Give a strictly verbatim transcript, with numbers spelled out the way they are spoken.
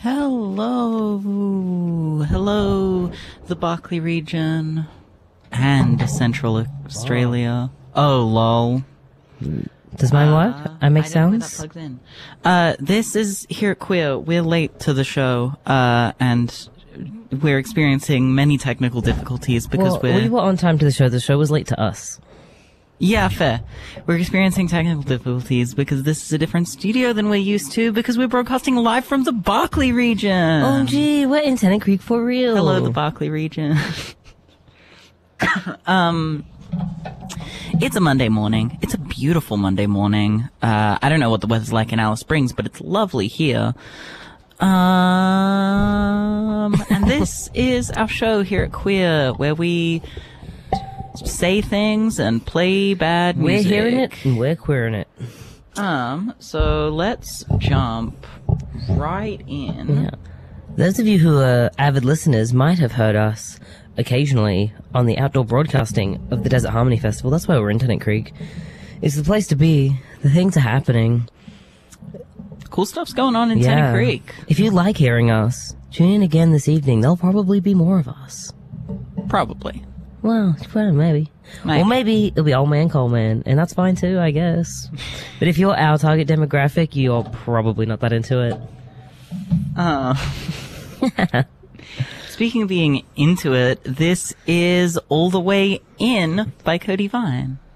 Hello, hello, the Barclay region and Central Australia. Oh, lol. Does mine work? Uh, I make I don't know where sounds? that plugs in. Uh, this is here at Queer. We're late to the show, uh, and we're experiencing many technical difficulties because Well, we're... we were on time to the show. The show was late to us. Yeah, fair. We're experiencing technical difficulties because this is a different studio than we're used to because we're broadcasting live from the Barclay region. Oh, gee, we're in Tennant Creek for real. Hello, the Barclay region. um, it's a Monday morning. It's a beautiful Monday morning. Uh, I don't know what the weather's like in Alice Springs, but it's lovely here. Um, and this is our show here at Queer, where we say things and play bad music. We're hearing it and we're queering it. Um, so let's jump right in. Yeah. Those of you who are avid listeners might have heard us occasionally on the outdoor broadcasting of the Desert Harmony Festival. That's why we're in Tennant Creek. It's the place to be. The things are happening. Cool stuff's going on in Yeah. Tennant Creek. If you like hearing us, tune in again this evening. There'll probably be more of us. Probably. Well, well, maybe. Maybe. Or maybe it'll be Old Man Coleman, and that's fine too, I guess. But if you're our target demographic, you're probably not that into it. Uh, speaking of being into it, this is All the Way In by Cody Vine.